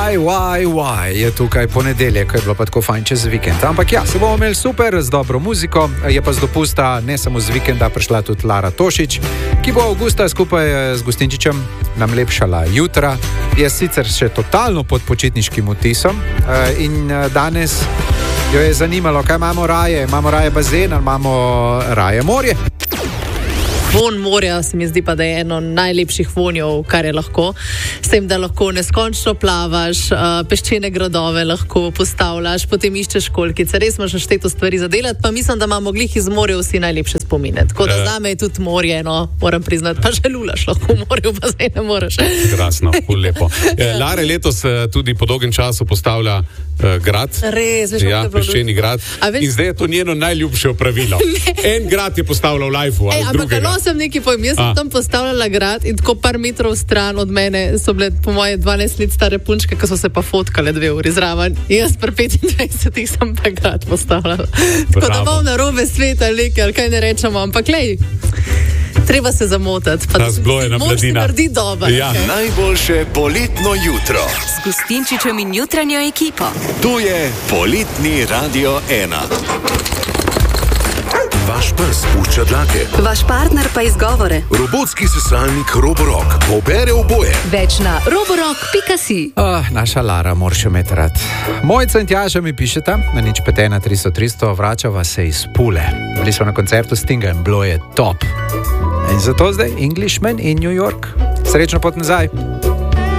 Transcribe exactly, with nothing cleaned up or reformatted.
Why, why, why je tukaj ponedeljek, je bilo pa tako fajn čez vikend. Ampak ja, se bomo imeli super z dobro muziko, je pa z dopusta ne samo z vikenda prišla tudi Lara Tošič, ki bo avgusta skupaj z Gustinčičem nam lepšala jutra. Je sicer še totalno pod počitniškim vtisom in danes jo je zanimalo, kaj imamo raje. Imamo raje bazen ali imamo raje morje? Von morja se mi zdi pa, da je eno najlepših vonjev, kar je lahko. S tem, da lahko neskončno plavaš, peščene gradove lahko postavljaš, potem iščeš školjkice. Res imaš našteto stvari za delati, pa mislim, da imamo glih iz morja vsi najlepše spomine. Tako da zame je tudi morje, no, moram priznati, pa že lulaš lahko v morju, pa zdaj ne moreš. Krasno, ful lepo. Lara letos tudi po dolgem času postavlja uh, grad. Res, veš, ja, peščeni grad. Veš, in zdaj je to njeno najljubše opravilo. En grad je postavljal v lifeu, ali drugega. Sem nekaj povem, jaz sem tam postavljala grad in tako par metrov stran od mene so bile po moje dvanajst let stare punčke, ki so se pa fotkale dve uri zraven. Jaz pri petindvajsetih sem pa grad postavljala. Tako da bom na robe sveta leke, ali kaj ne rečemo, ampak lej, treba se zamotati. Pa ta zblojena mladina. Mož se naredi dober. Ja. Okay. Najboljše poletno jutro. S Gustinčičem in jutranjo ekipo. Tu je Poletni Radio ena. Vaš pes pušča dlake. Vaš partner pa izgovore. Robotski sesalnik Roborock pobere oboje. Več na roborock pika si. Oh, naša Lara, moraš jo imeti rad. Mojca in Tjaža mi pišeta, na nič pet ena tristo tristo, vračava se iz Pule. Bili smo na koncertu Stinga in bilo je top. In zato zdaj Englishman in New York. Srečno pot nazaj.